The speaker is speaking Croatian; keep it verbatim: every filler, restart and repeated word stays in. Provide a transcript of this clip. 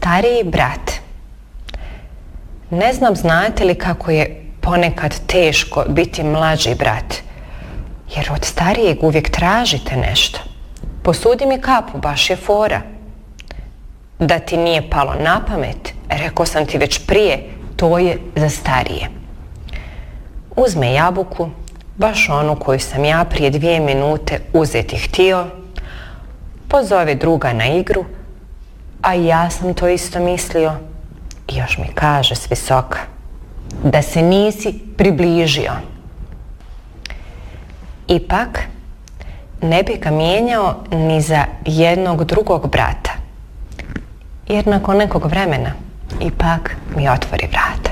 Stariji brat. Ne znam znate li kako je ponekad teško biti mlađi brat, jer od starijeg uvijek tražite nešto. Posudi mi kapu, baš je fora. Da ti nije palo na pamet, rekao sam ti već prije, to je za starije. Uzme jabuku, baš onu koju sam ja prije dvije minute uzeti htio, pozove druga na igru, a ja sam to isto mislio i još mi kaže s visoka da se nisi približio. Ipak, ne bi ga mijenjao ni za jednog drugog brata, jer nakon nekog vremena ipak mi otvori vrata.